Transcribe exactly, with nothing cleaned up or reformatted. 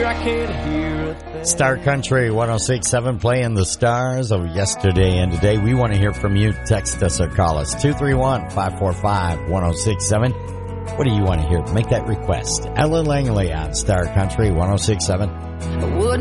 I can't hear a thing. Star Country one oh six point seven playing the stars of yesterday and today. We want to hear from you. Text us or call us two three one, five four five, one oh six seven. What do you want to hear? Make that request. Ella Langley on Star Country one oh six point seven. I wouldn't